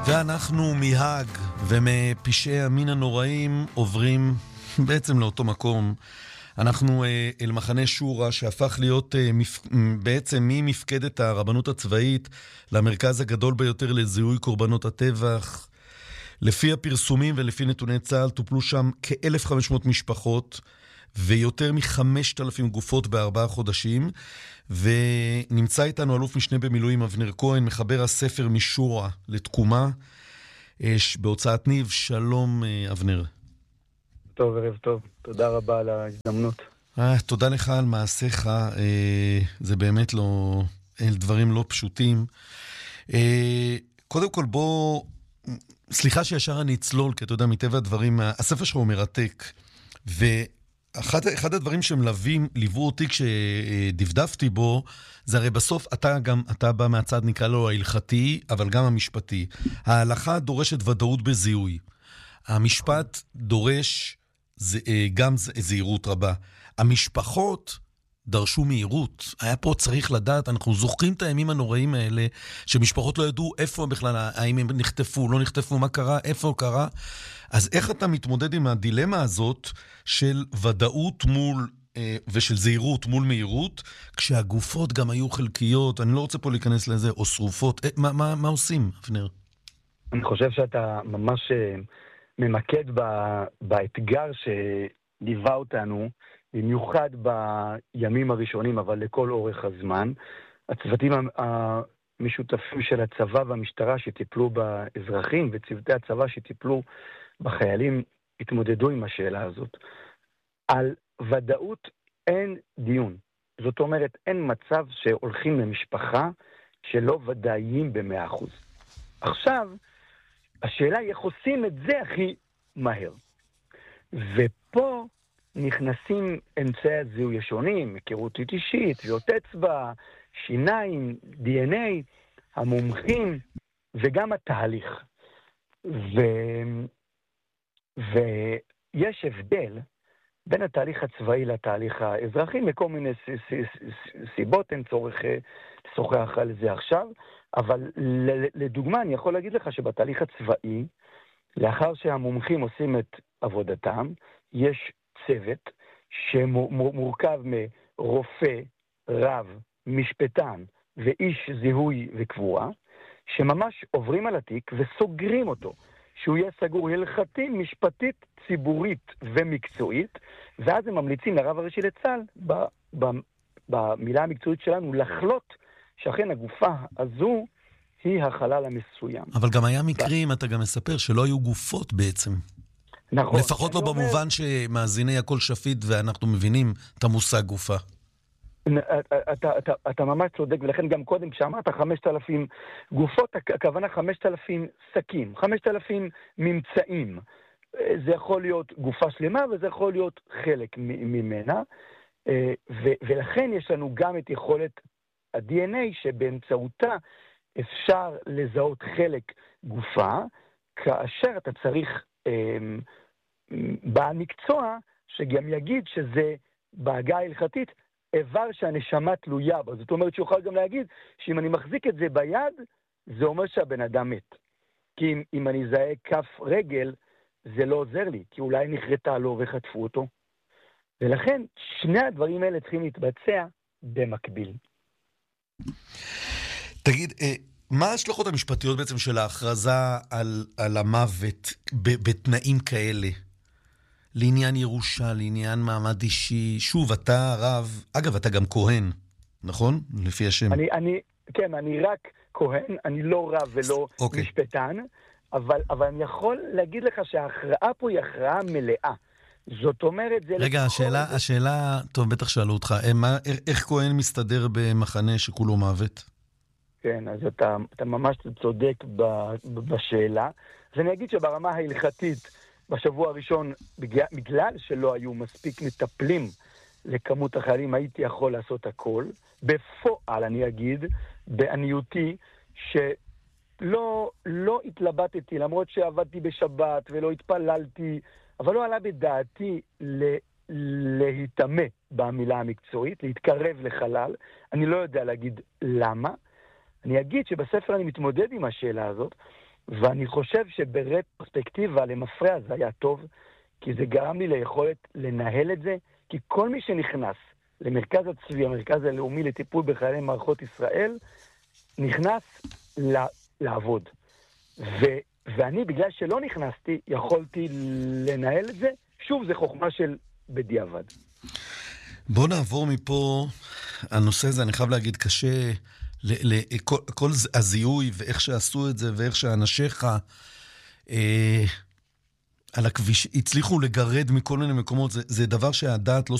ואנחנו מהאג ומפשעי המין הנוראים עוברים בעצם לאותו מקום. אנחנו אל מחנה שורה שהפך להיות בעצם ממפקדת הרבנות הצבאית למרכז הגדול ביותר לזיהוי קורבנות הטבח. לפי הפרסומים ולפי נתוני צה"ל טופלו שם כ-1,500 משפחות ויותר מ-5,000 גופות ב4 חודשים. ונמצא איתנו אלוף משנה במילואים אבנר כהן, מחבר הספר משורה לתקומה בהוצאת ניב. שלום אבנר. טוב, ערב טוב. תודה רבה על ההזדמנות. תודה לך על מעשיך. זה באמת דברים לא פשוטים. קודם כל סליחה שישר אני אצלול, כי אתה יודע, מטבע הדברים, הספר שלך הוא מרתק. אחד הדברים שהם ליוו אותי כשדפדפתי בו, זה הרי בסוף אתה בא מהצד, נקרא לו ההלכתי, אבל גם המשפטי. ההלכה דורשת ודאות בזיהוי. המשפט דורש גם זהירות רבה. המשפחות דרשו מהירות. היה פה צריך לדעת, אנחנו זוכרים את הימים הנוראים האלה, שמשפחות לא ידעו איפה בכלל, האם הם נחטפו, לא נחטפו, מה קרה, איפה קרה. אז איך אתה מתמודד עם הדילמה הזאת של ודאות ושל זהירות מול מהירות, כשהגופות גם היו חלקיות, אני לא רוצה פה להיכנס לזה, או שרופות, מה עושים, אבנר? אני חושב שאתה ממש ממקד באתגר שליווה אותנו, במיוחד בימים הראשונים, אבל לכל אורך הזמן. הצוותים המשותפים של הצבא והמשטרה שטיפלו באזרחים, וצוותי הצבא שטיפלו בחיילים, התמודדו עם השאלה הזאת. על ודאות אין דיון. זאת אומרת, אין מצב שהולכים למשפחה שלא ודאיים ב100%. עכשיו, השאלה היא איך עושים את זה הכי מהר. ופה נכנסים אמצעי הזיהוי השונים, היכרות אישית, טביעות אצבע, שיניים, DNA, המומחים, וגם התהליך. ויש הבדל בין התהליך הצבאי לתהליך האזרחי, מכל מיני סיבות, אין צורך לשוחח על זה עכשיו, אבל לדוגמה אני יכול להגיד לך שבתהליך הצבאי, לאחר שהמומחים עושים את עבודתם, יש צוות שמורכב מרופא, רב, משפטן ואיש זיהוי וקבורה, שממש עוברים על התיק וסוגרים אותו, שהוא יהיה סגור הלכתי, משפטית, ציבורית ומקצועית, ואז הם ממליצים לרב הראשי לצה"ל, במילה המקצועית שלנו, לחלוט שאכן הגופה הזו היא החלל המסוים. אבל גם היה מקרים, אתה גם מספר, שלא היו גופות בעצם. נכון. לפחות לא במובן שמאזיני הכל שפיט ואנחנו מבינים את המושג גופה. אתה ממש צודק, ולכן גם קודם כשאמרת 5,000 גופות, הכוונה 5,000 שקים, 5,000 ממצאים. זה יכול להיות גופה שלמה וזה יכול להיות חלק ממנה, ולכן יש לנו גם את יכולת ה-DNA שבאמצעותה אפשר לזהות חלק גופה, כאשר אתה צריך בעל מקצוע שגם יגיד שזה בהגה ההלכתית איבר שהנשמה תלויה בה. זאת אומרת שיוכל גם להגיד שאם אני מחזיק את זה ביד, זה אומר שהבן אדם מת. כי אם אני זהה כף רגל, זה לא עוזר לי, כי אולי נחרטה לו וחטפו אותו. ולכן שני הדברים האלה צריכים להתבצע במקביל. תגיד, מה ההשלכות המשפטיות בעצם של ההכרזה על המוות בתנאים כאלה? לעניין ירושה, לעניין מעמד אישי. שוב, אתה רב, אגב, אתה גם כהן, נכון? לפי השם. כן, אני רק כהן, אני לא רב ולא משפטן, אבל אני יכול להגיד לך שההכרעה פה היא הכרעה מלאה. זאת אומרת, זה... רגע, השאלה, טוב, בטח שאלו אותך, איך כהן מסתדר במחנה שכולו מוות? כן, אז אתה ממש צודק בשאלה. אז אני אגיד שברמה ההלכתית, בשבוע הראשון, בגלל שלא היו מספיק מטפלים לכמות החיילים, הייתי יכול לעשות הכל. בפועל, אני אגיד, בעניותי, שלא התלבטתי, למרות שעבדתי בשבת ולא התפללתי, אבל לא עלה בדעתי להתאמה במילה המקצועית, להתקרב לחלל. אני לא יודע להגיד למה. אני אגיד שבספר אני מתמודד עם השאלה הזאת, ואני חושב שברפרספקטיבה למפרע זה היה טוב, כי זה גרם לי ליכולת לנהל את זה, כי כל מי שנכנס למרכז הצבי, המרכז הלאומי לטיפול בחיילי מערכות ישראל, נכנס לעבוד. ואני, בגלל שלא נכנסתי, יכולתי לנהל את זה. שוב, זה חוכמה של בדיעבד. בוא נעבור מפה, הנושא הזה, אני חייב להגיד, קשה, כל הזיהוי ואיך שעשו את זה, ואיך שאנשיך על הכביש הצליחו לגרד מכל מיני מקומות, זה דבר שהדעת לא